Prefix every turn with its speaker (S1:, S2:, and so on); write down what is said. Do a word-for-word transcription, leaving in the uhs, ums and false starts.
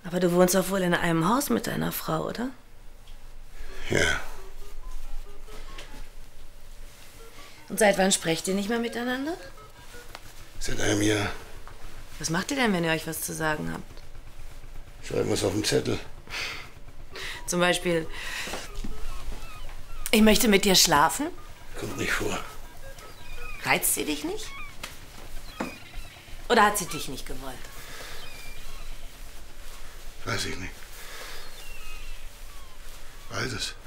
S1: Aber du wohnst doch wohl in einem Haus mit deiner Frau, oder?
S2: Ja.
S1: Und seit wann sprecht ihr nicht mehr miteinander?
S2: Seit einem Jahr.
S1: Was macht ihr denn, wenn ihr euch was zu sagen habt?
S2: Schreiben wir es auf den Zettel.
S1: Zum Beispiel, ich möchte mit dir schlafen.
S2: Kommt nicht vor.
S1: Reizt sie dich nicht? Oder hat sie dich nicht gewollt?
S2: Weiß ich nicht. Beides.